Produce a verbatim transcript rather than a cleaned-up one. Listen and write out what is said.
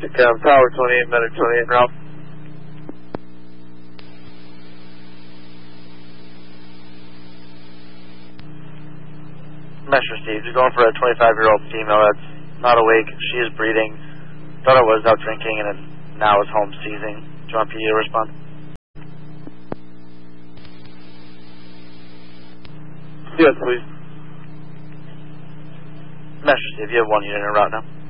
Um, Tower twenty-eight, Medic twenty-eight, Ralph. Mesh received. You're going for a twenty-five-year-old female that's not awake. She is breathing. Thought it was out drinking and then now is home seizing. Do you want P D to respond? Yes, please. Mesh received. You have one unit en route now.